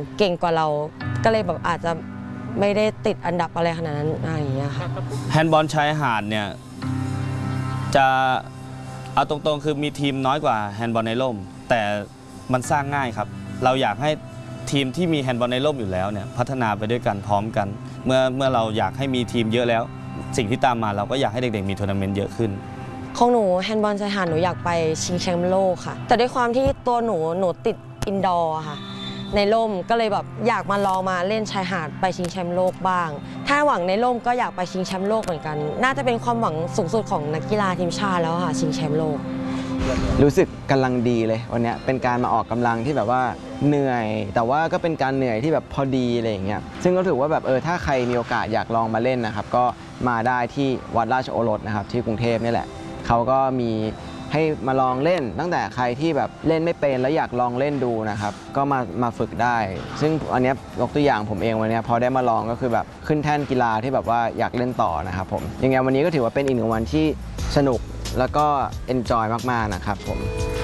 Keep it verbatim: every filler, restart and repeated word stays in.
เก่งกว่าเราก็เลยแบบอาจจะไม่ได้ติดอันดับอะไรขนาดนั้นอะไรอย่างเงี้ยค่ะแฮนด์บอลชายหาดเนี่ยจะเอาตรงๆคือมีทีมน้อยกว่าแฮนด์บอลในร่มแต่มันสร้างง่ายครับเราอยากให้ทีมที่มีแฮนด์บอลในร่มอยู่แล้วเนี่ยพัฒนาไปด้วยกันพร้อมกันเมื่อเมื่อเราอยากให้มีทีมเยอะแล้วสิ่งที่ตามมาเราก็อยากให้เด็กๆมีทัวร์นาเมนต์เยอะขึ้นของหนูแฮนด์บอลชายหาดหนูอยากไปชิงแชมป์โลกค่ะแต่ด้วยความที่ตัวหนูหนูติดอินดอร์ค่ะในร่มก็เลยแบบอยากมาลองมาเล่นชายหาดไปชิงแชมป์โลกบ้างถ้าหวังในร่มก็อยากไปชิงแชมป์โลกเหมือนกันน่าจะเป็นความหวังสูงสุดของนักกีฬาทีมชาติแล้วค่ะชิงแชมป์โลกรู้สึกกำลังดีเลยวันนี้เป็นการมาออกกำลังที่แบบว่าเหนื่อยแต่ว่าก็เป็นการเหนื่อยที่แบบพอดีอะไรอย่างเงี้ยซึ่งก็ถือว่าแบบเออถ้าใครมีโอกาสอยากลองมาเล่นนะครับก็มาได้ที่วัดราชโอรสนะครับที่กรุงเทพนี่แหละเขาก็มีให้มาลองเล่นตั้งแต่ใครที่แบบเล่นไม่เป็นแล้วอยากลองเล่นดูนะครับก็มามาฝึกได้ซึ่งอันนี้ยกตัวอย่างผมเองวันนี้พอได้มาลองก็คือแบบขึ้นแท่นกีฬาที่แบบว่าอยากเล่นต่อนะครับผมยังไงวันนี้ก็ถือว่าเป็นอีกหนึ่งวันที่สนุกแล้วก็ enjoy มากๆนะครับผม